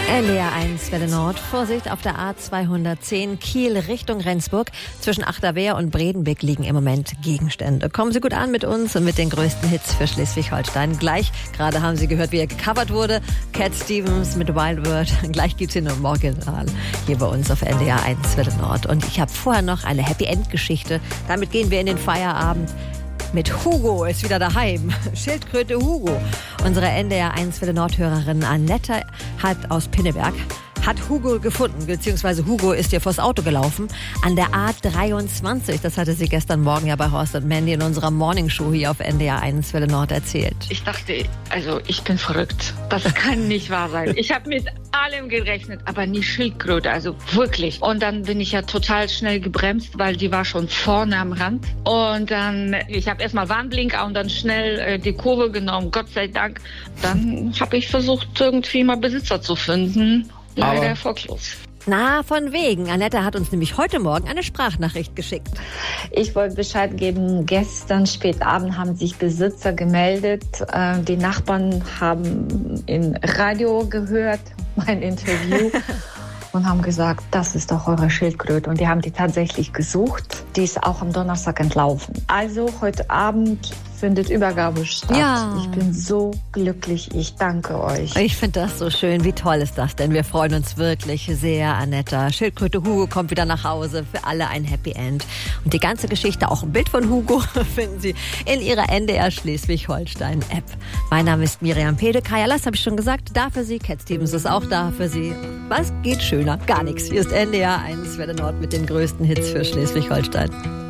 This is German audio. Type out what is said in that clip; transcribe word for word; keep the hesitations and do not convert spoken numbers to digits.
N D R eins Welle Nord. Vorsicht auf der A zweihundertzehn Kiel Richtung Rendsburg. Zwischen Achterwehr und Bredenbeck liegen im Moment Gegenstände. Kommen Sie gut an mit uns und mit den größten Hits für Schleswig-Holstein. Gleich, gerade haben Sie gehört, wie er gecovert wurde. Cat Stevens mit Wild World. Gleich gibt's ihn im Original hier bei uns auf N D R eins Welle Nord. Und ich habe vorher noch eine Happy End Geschichte. Damit gehen wir in den Feierabend. Mit Hugo ist wieder daheim. Schildkröte Hugo. Unsere N D R eins Welle Nord-Hörerin Annette hat aus Pinneberg hat Hugo gefunden, beziehungsweise Hugo ist ihr vors Auto gelaufen an der A dreiundzwanzig. Das hatte sie gestern Morgen ja bei Horst und Mandy in unserer Morningshow hier auf N D R eins Welle Nord erzählt. Ich dachte, also ich bin verrückt. Das kann nicht wahr sein. Ich habe mit allem gerechnet, aber nie Schildkröte, also wirklich. Und dann bin ich ja total schnell gebremst, weil die war schon vorne am Rand. Und dann, ich habe erstmal Warnblinker und dann schnell äh, die Kurve genommen, Gott sei Dank. Dann habe ich versucht, irgendwie mal Besitzer zu finden. Leider erfolglos. Na, von wegen. Annette hat uns nämlich heute Morgen eine Sprachnachricht geschickt. Ich wollte Bescheid geben, gestern spät Abend haben sich Besitzer gemeldet. Die Nachbarn haben im Radio gehört, mein Interview, und haben gesagt, das ist doch eure Schildkröte. Und die haben die tatsächlich gesucht. Die ist auch am Donnerstag entlaufen. Also heute Abend findet Übergabe statt. Ja. Ich bin so glücklich. Ich danke euch. Ich finde das so schön. Wie toll ist das denn? Wir freuen uns wirklich sehr, Annette. Schildkröte Hugo kommt wieder nach Hause. Für alle ein Happy End. Und die ganze Geschichte, auch ein Bild von Hugo, finden Sie in Ihrer N D R Schleswig-Holstein-App. Mein Name ist Miriam Pede. Kaya Lass, habe ich schon gesagt, da für Sie. Cat Stevens ist auch da für Sie. Was geht schöner? Gar nichts. Hier ist N D R eins Welle Nord mit den größten Hits für Schleswig-Holstein.